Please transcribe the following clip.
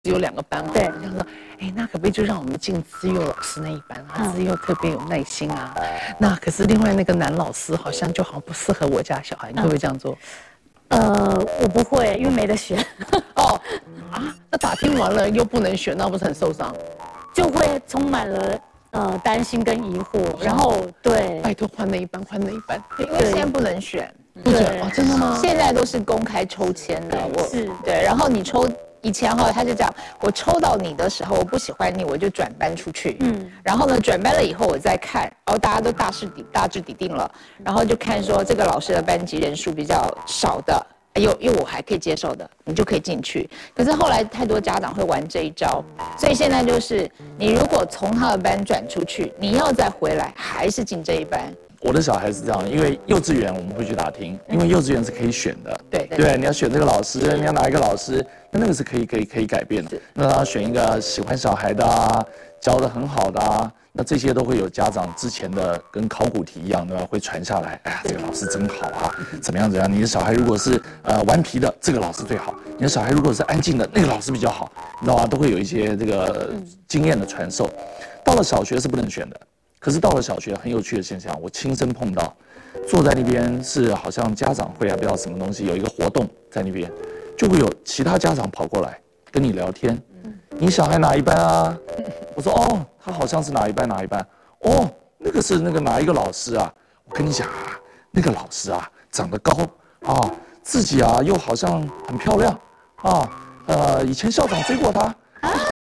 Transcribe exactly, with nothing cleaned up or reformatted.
有两个班嘛， 对， 我想说，哎，那可不可以就让我们进资优老师那一班啊？资优特别有耐心啊。那可是另外那个男老师好像就好像不适合我家小孩，你会不会这样做？ 呃，我不会，因为没得选。 哦，啊，那打听完了又不能选，那不是很受伤？ 就会充满了呃担心跟疑惑，然后对， 拜托换那一班，换那一班， 因为现在不能选， 不准哦，真的吗？ 现在都是公开抽签的，我是对，然后你抽。以前哈，他就这样，我抽到你的时候，我不喜欢你，我就转班出去。嗯，然后呢，转班了以后，我再看，然后大家都大势底大致底定了，然后就看说这个老师的班级人数比较少的，有因为我还可以接受的，你就可以进去。可是后来太多家长会玩这一招，所以现在就是你如果从他的班转出去，你要再回来，还是进这一班。 我的小孩是这样，因为幼稚园我们会去打听，因为幼稚园是可以选的， 对对，你要选这个老师，你要哪一个老师，那那个是可以可以可以改变的。那他选一个喜欢小孩的啊，教得很好的啊，那这些都会有家长之前的跟考古题一样，对吧？会传下来，哎呀，这个老师真好啊，怎么样怎么样？你的小孩如果是呃顽皮的，这个老师最好；你的小孩如果是安静的，那个老师比较好，你知道吗？都会有一些这个经验的传授。到了小学是不能选的。可是到了小学，很有趣的现象，我亲身碰到，坐在那边是好像家长会啊，不知道什么东西，有一个活动在那边，就会有其他家长跑过来跟你聊天，你小孩哪一班啊？我说哦，他好像是哪一班哪一班，哦，那个是那个哪一个老师啊？我跟你讲啊，那个老师啊，长得高啊，自己啊又好像很漂亮啊，呃，以前校长追过他。